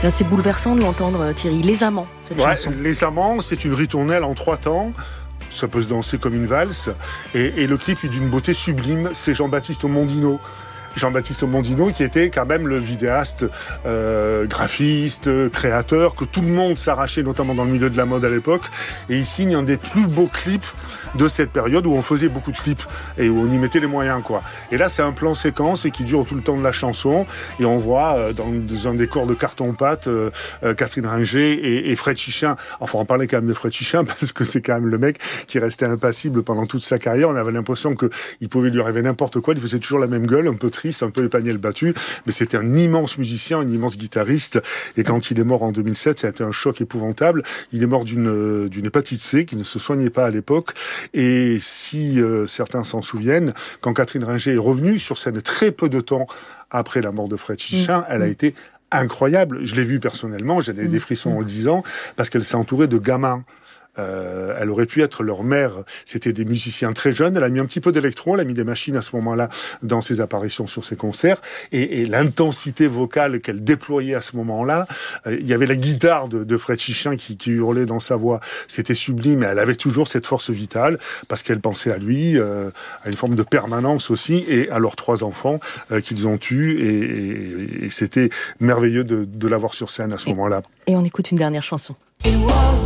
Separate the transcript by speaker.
Speaker 1: Là, c'est bouleversant de l'entendre, Thierry. Les Amants, cette chanson.
Speaker 2: Les Amants, c'est une ritournelle en 3 temps. Ça peut se danser comme une valse. Et le clip est d'une beauté sublime. C'est Jean-Baptiste Mondino. Jean-Baptiste Mondino, qui était quand même le vidéaste, graphiste, créateur, que tout le monde s'arrachait, notamment dans le milieu de la mode à l'époque. Et il signe un des plus beaux clips de cette période où on faisait beaucoup de clips et où on y mettait les moyens, quoi. Et là, c'est un plan séquence et qui dure tout le temps de la chanson. Et on voit dans un décor de carton-pâte Catherine Ringer et Fred Chichin. Enfin, on parlait quand même de Fred Chichin parce que c'est quand même le mec qui restait impassible pendant toute sa carrière. On avait l'impression qu'il pouvait lui arriver n'importe quoi. Il faisait toujours la même gueule, un peu triste, un peu épanier le battu. Mais c'était un immense musicien, un immense guitariste. Et quand il est mort en 2007, ça a été un choc épouvantable. Il est mort d'une hépatite C qui ne se soignait pas à l'époque. Et si certains s'en souviennent, quand Catherine Ringer est revenue sur scène très peu de temps après la mort de Fred Chichin, elle a été incroyable. Je l'ai vue personnellement, j'avais des frissons en le disant, parce qu'elle s'est entourée de gamins. Elle aurait pu être leur mère. C'était des musiciens très jeunes. Elle a mis un petit peu d'électro, elle a mis des machines à ce moment-là dans ses apparitions sur ses concerts. Et l'intensité vocale qu'elle déployait à ce moment-là, il y avait la guitare de Fred Chichin qui hurlait dans sa voix. C'était sublime, mais elle avait toujours cette force vitale parce qu'elle pensait à lui, à une forme de permanence aussi, et à leurs 3 enfants qu'ils ont eus. Et c'était merveilleux de l'avoir sur scène à ce moment-là.
Speaker 1: Et on écoute une dernière chanson.